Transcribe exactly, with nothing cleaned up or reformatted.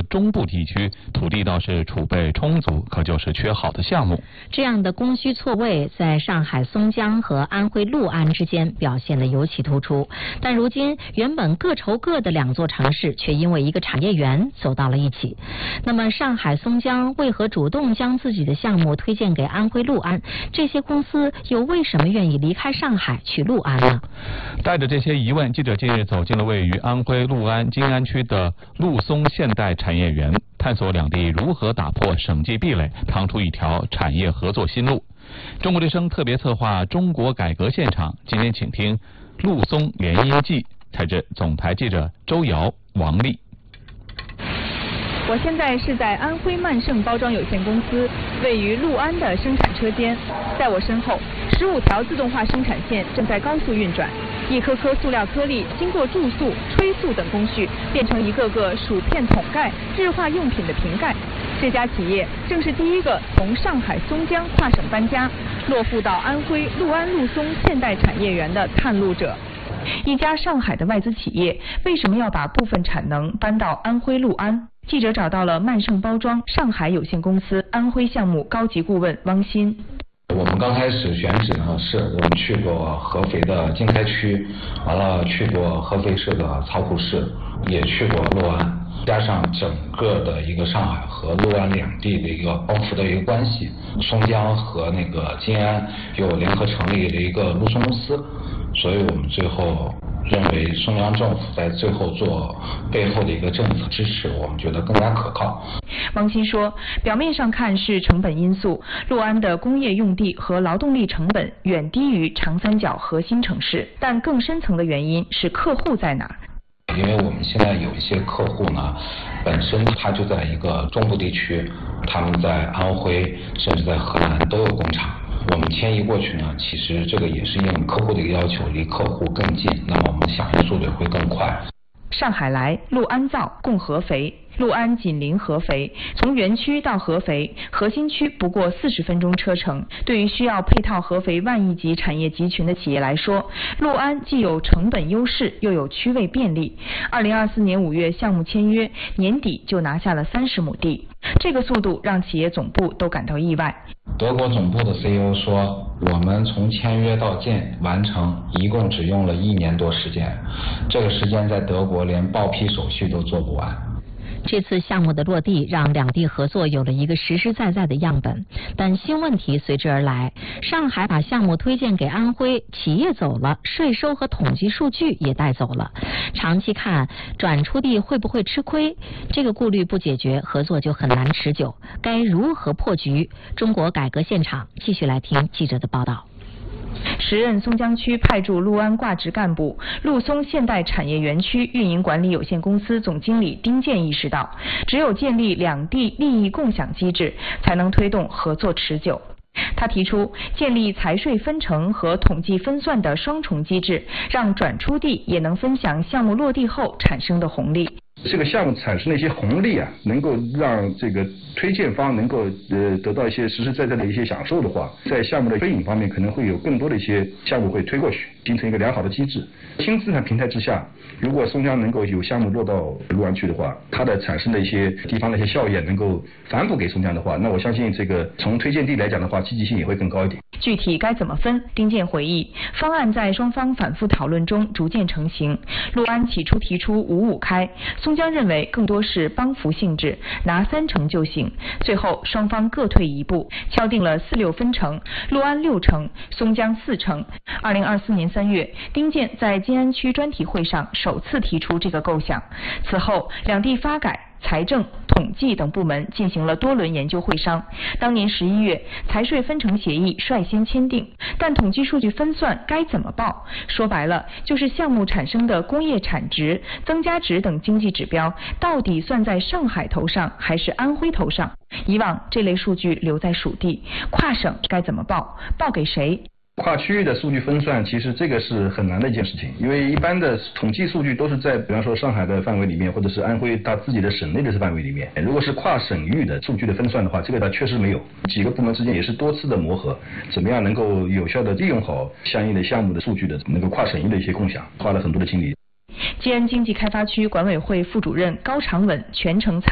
中部地区土地倒是储备充足，可就是缺好的项目。 这样的供需错位在上海松江和安徽六安之间表现得尤其突出。但如今原本各愁各的两座城市，却因为一个产业园走到了一起。那么上海松江为何主动将自己的项目推荐给安徽六安？这些公司又为什么愿意离开上海去六安呢？ 带着这些疑问，记者近日走进了位于安徽六安金安区的陆松现代产业园，探索两地如何打破省际壁垒，趟出一条产业合作新路。中国之声特别策划中国改革现场，今天请听陆松联姻记，采自总台记者周瑶、王丽。 我现在是在安徽曼盛包装有限公司位于六安的生产车间，在我身后，十五条自动化生产线正在高速运转，一颗颗塑料颗粒经过注塑、吹塑等工序，变成一个个薯片桶盖、日化用品的瓶盖。这家企业正是第一个从上海松江跨省搬家，落户到安徽六安陆松现代产业园的探路者。一家上海的外资企业为什么要把部分产能搬到安徽六安？记者找到了曼盛包装上海有限公司安徽项目高级顾问汪鑫。 我们刚开始选址呢，是我们去过合肥的经开区，完了去过合肥市的曹浦市，也去过六安，加上整个的一个上海和六安两地的一个包袱的一个关系，松江和那个金安又联合成立了一个陆松公司，所以我们最后认为松江政府在最后做背后的一个政策支持，我们觉得更加可靠。 汪鑫说，表面上看是成本因素，六安的工业用地和劳动力成本远低于长三角核心城市，但更深层的原因是客户在哪儿。 因为我们现在有一些客户呢，本身他就在一个中部地区，他们在安徽甚至在河南都有工厂。我们迁移过去呢，其实这个也是应客户的一个要求，离客户更近，那么我们响应速度也会更快。 上海来，六安造，共合肥。六安紧邻合肥，从园区到合肥核心区不过四十分钟车程。对于需要配套合肥万亿级产业集群的企业来说，六安既有成本优势，又有区位便利。二零二四年五月项目签约，年底就拿下了三十亩地，这个速度让企业总部都感到意外。 德国总部的 C E O 说，我们从签约到建完成一共只用了一年多时间，这个时间在德国连报批手续都做不完。 这次项目的落地让两地合作有了一个实实在在的样本，但新问题随之而来。上海把项目推荐给安徽，企业走了，税收和统计数据也带走了。长期看，转出地会不会吃亏？这个顾虑不解决，合作就很难持久。该如何破局？中国改革现场继续来听记者的报道。 时任松江区派驻六安挂职干部、陆松现代产业园区运营管理有限公司总经理丁健意识到，只有建立两地利益共享机制，才能推动合作持久。他提出建立财税分成和统计分算的双重机制，让转出地也能分享项目落地后产生的红利。 这个项目产生的一些红利啊，能够让这个推荐方能够呃得到一些实实在在的一些享受的话，在项目的推引方面可能会有更多的一些项目会推过去，形成一个良好的机制。新资产平台之下，如果松江能够有项目落到六安去的话，它的产生的一些地方的一些效益能够反哺给松江的话，那我相信这个从推荐地来讲的话，积极性也会更高一点。 具体该怎么分？丁健回忆，方案在双方反复讨论中逐渐成型。六安起初提出五五开，松江认为更多是帮扶性质，拿三成就行。最后双方各退一步，敲定了四六分成，六安六成，松江四成。二零二四年三月，丁健在金安区专题会上首次提出这个构想。此后，两地发改、财政、统计等部门进行了多轮研究会商。当年十一月，财税分成协议率先签订，但统计数据分算该怎么报？说白了，就是项目产生的工业产值、增加值等经济指标，到底算在上海头上还是安徽头上？以往这类数据留在属地，跨省该怎么报？报给谁？ 跨区域的数据分算，其实这个是很难的一件事情，因为一般的统计数据都是在比方说上海的范围里面，或者是安徽它自己的省内的范围里面。如果是跨省域的数据的分算的话，这个它确实没有。几个部门之间也是多次的磨合，怎么样能够有效的利用好相应的项目的数据的能够跨省域的一些共享，花了很多的精力。 金安经济开发区管委会副主任高长稳全程参